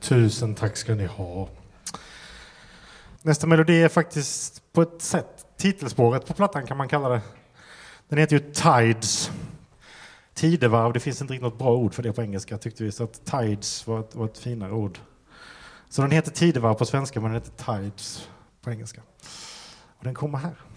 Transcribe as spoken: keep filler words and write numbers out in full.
Tusen tack ska ni ha. Nästa melodi är faktiskt på ett sätt titelspåret på plattan kan man kalla det. Den heter ju Tides. Tidevarv, det finns inte riktigt något bra ord för det på engelska tyckte vi. Så att Tides var ett, var ett finare ord. Så den heter Tidevarv på svenska men den heter Tides på engelska. Och den kommer här.